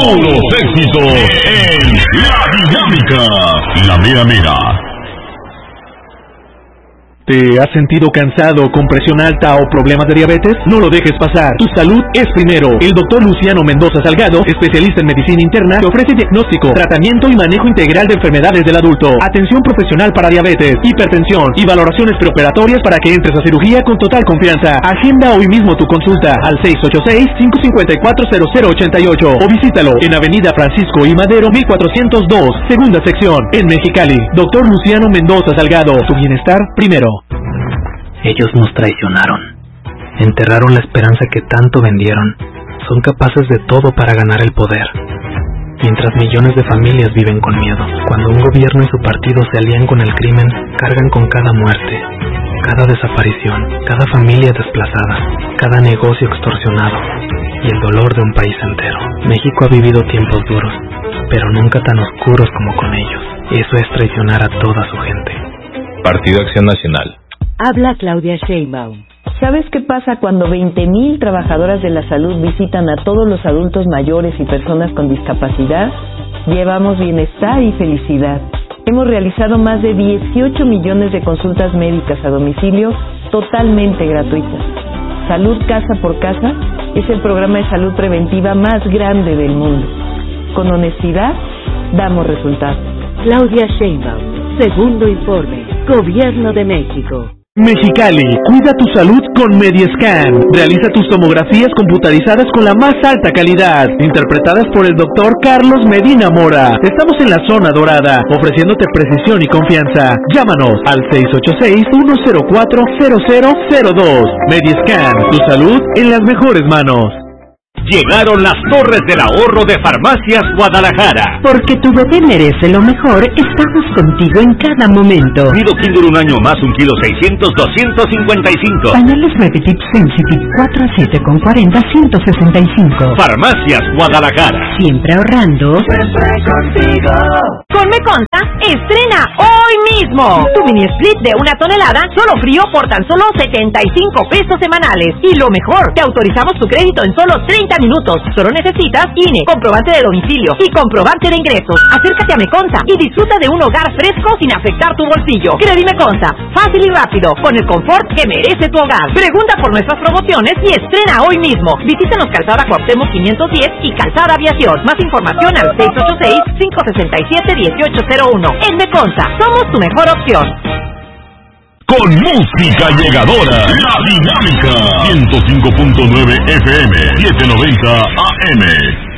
Puros éxitos en La Dinámica. La mera mera. ¿Te has sentido cansado, con presión alta o problemas de diabetes? No lo dejes pasar. Tu salud es primero. El doctor Luciano Mendoza Salgado, especialista en medicina interna, te ofrece diagnóstico, tratamiento y manejo integral de enfermedades del adulto, atención profesional para diabetes, hipertensión y valoraciones preoperatorias para que entres a cirugía con total confianza. Agenda hoy mismo tu consulta al 686-554-0088 o visítalo en Avenida Francisco I. Madero 1402, segunda sección, en Mexicali. Doctor Luciano Mendoza Salgado, tu bienestar primero. Ellos nos traicionaron, enterraron la esperanza que tanto vendieron, son capaces de todo para ganar el poder, mientras millones de familias viven con miedo. Cuando un gobierno y su partido se alían con el crimen, cargan con cada muerte, cada desaparición, cada familia desplazada, cada negocio extorsionado y el dolor de un país entero. México ha vivido tiempos duros, pero nunca tan oscuros como con ellos. Eso es traicionar a toda su gente. Partido Acción Nacional. Habla Claudia Sheinbaum. ¿Sabes qué pasa cuando 20,000 trabajadoras de la salud visitan a todos los adultos mayores y personas con discapacidad? Llevamos bienestar y felicidad. Hemos realizado más de 18 millones de consultas médicas a domicilio totalmente gratuitas. Salud Casa por Casa es el programa de salud preventiva más grande del mundo. Con honestidad, damos resultados. Claudia Sheinbaum, segundo informe, Gobierno de México. Mexicali, cuida tu salud con Mediescan. Realiza tus tomografías computarizadas con la más alta calidad, interpretadas por el doctor Carlos Medina Mora. Estamos en la zona dorada, ofreciéndote precisión y confianza. Llámanos al 686-104-0002. Mediescan, tu salud en las mejores manos. Llegaron las torres del ahorro de Farmacias Guadalajara. Porque tu bebé merece lo mejor, estamos contigo en cada momento. Nido Kinder un año más, 1 kilo 600, 255. Pañales Repetip Sensitive 4 a 7 con 40, 165. Farmacias Guadalajara. Siempre ahorrando. Siempre contigo. Con Meconza, estrena hoy mismo tu mini split de 1 tonelada, solo frío por tan solo 75 pesos semanales. Y lo mejor, te autorizamos tu crédito en solo 30 minutos. Solo necesitas INE, comprobante de domicilio y comprobante de ingresos. Acércate a Meconza y disfruta de un hogar fresco sin afectar tu bolsillo. Credi Meconza, fácil y rápido, con el confort que merece tu hogar. Pregunta por nuestras promociones y estrena hoy mismo. Visítanos Calzada Cuauhtémoc 510 y Calzada Aviación. Más información al 686-567-1801. En Meconza, somos tu mejor opción. Con música llegadora, La Dinámica, 105.9 FM, 790 AM.